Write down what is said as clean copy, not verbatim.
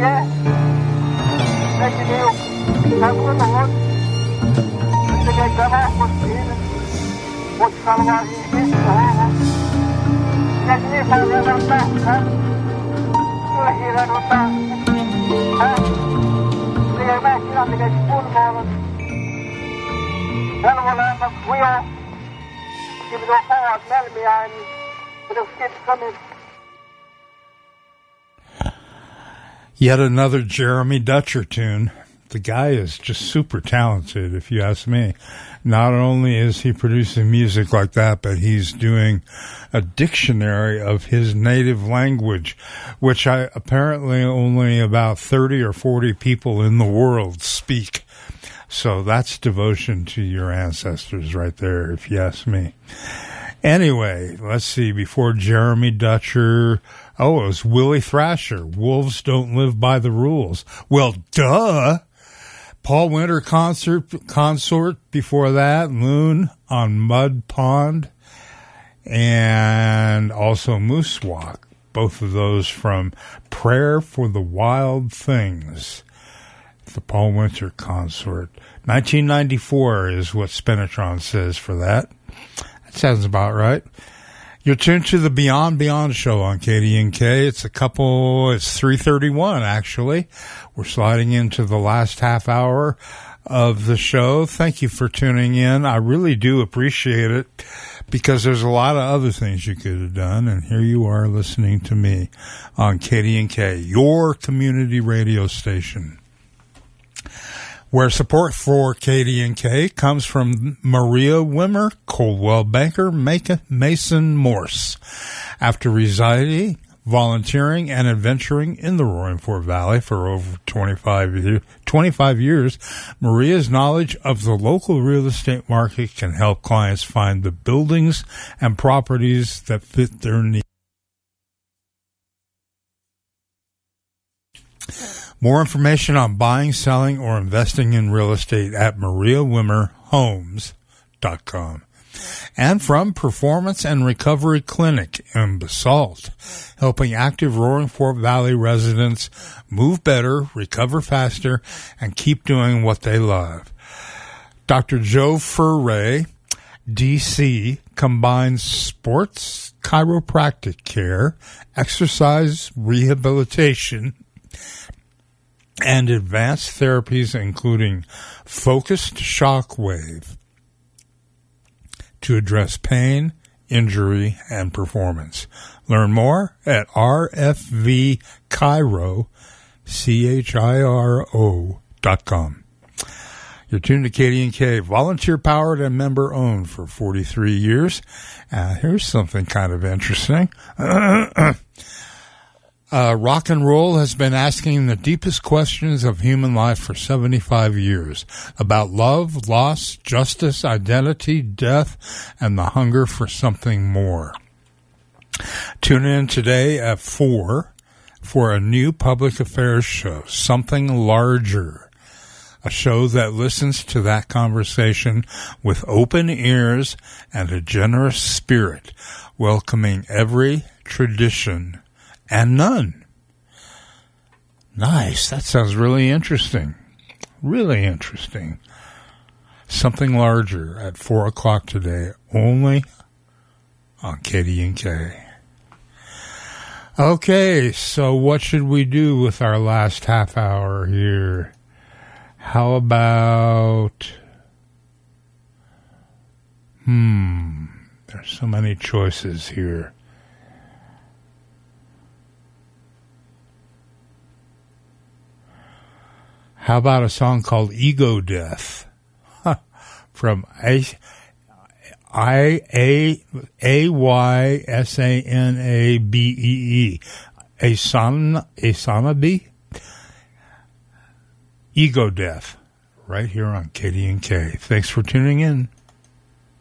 Yet another Jeremy Dutcher tune. The guy is just super talented, if you ask me. Not only is he producing music like that, but he's doing a dictionary of his native language, which apparently only about 30 or 40 people in the world speak. So that's devotion to your ancestors right there, if you ask me. Anyway, let's see. Before Jeremy Dutcher, it was Willie Thrasher. Wolves don't live by the rules. Well, duh. Paul Winter Consort before that. Loon on Mud Pond. And also Moose Walk. Both of those from Prayer for the Wild Things. The Paul Winter Consort. 1994 is what Spinatron says for that. Sounds about right. You're tuned to the Beyond Beyond show on KDNK. It's 3:31 actually. We're sliding into the last half hour of the show. Thank you for tuning in. I really do appreciate it because there's a lot of other things you could have done, and here you are listening to me on KDNK, your community radio station, where support for KDNK comes from Maria Wimmer, Coldwell Banker, Mason Morse. After residing, volunteering, and adventuring in the Roaring Fork Valley for over 25 years, Maria's knowledge of the local real estate market can help clients find the buildings and properties that fit their needs. More information on buying, selling, or investing in real estate at mariawimmerhomes.com. And from Performance and Recovery Clinic in Basalt, helping active Roaring Fork Valley residents move better, recover faster, and keep doing what they love. Dr. Joe Furray, DC, combines sports, chiropractic care, exercise rehabilitation, and advanced therapies, including focused shock wave, to address pain, injury, and performance. Learn more at rfvchiro.com. You're tuned to KDNK, volunteer-powered and member-owned for 43 years. Here's something kind of interesting. Rock and roll has been asking the deepest questions of human life for 75 years about love, loss, justice, identity, death, and the hunger for something more. Tune in today at 4 for a new public affairs show, Something Larger, a show that listens to that conversation with open ears and a generous spirit, welcoming every tradition and none. Nice. That sounds really interesting. Really interesting. Something Larger at 4 o'clock today, only on KDNK. Okay, so what should we do with our last half hour here? How about... there's so many choices here. How about a song called Ego Death from Aysanabee, Aysanabee, Ego Death, right here on KDNK. Thanks for tuning in.